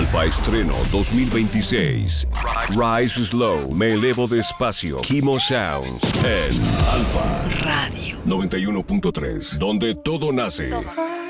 Alfa Estreno 2026. Rise Slow, Me Elevo Despacio. Kimo Sounds en Alfa Radio 91.3, donde todo nace.